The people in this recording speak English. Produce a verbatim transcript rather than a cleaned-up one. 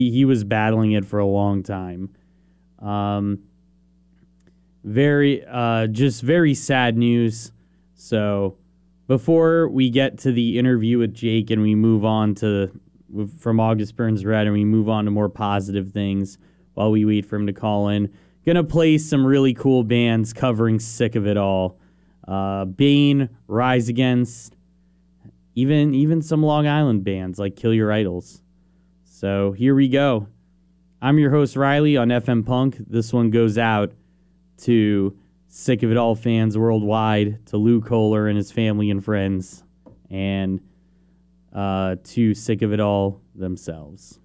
he was battling it for a long time. Um, very, uh, just very sad news. So before we get to the interview with Jake and we move on to from August Burns Red and we move on to more positive things while we wait for him to call in, gonna play some really cool bands covering Sick of It All. Uh, Bane, Rise Against, even even some Long Island bands like Kill Your Idols. So here we go. I'm your host, Riley, on F M Punk. This one goes out to Sick of It All fans worldwide, to Lou Kohler and his family and friends, and uh, to Sick of It All themselves.